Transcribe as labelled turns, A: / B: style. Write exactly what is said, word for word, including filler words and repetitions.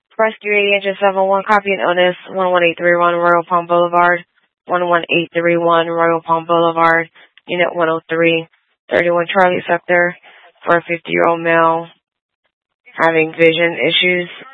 A: Rescue Agent seven one, copy and illness, one one eight three one Royal Palm Boulevard, one one eight three one Royal Palm Boulevard, Unit one oh three, thirty-one Charlie Sector, for a fifty-year-old male having vision issues.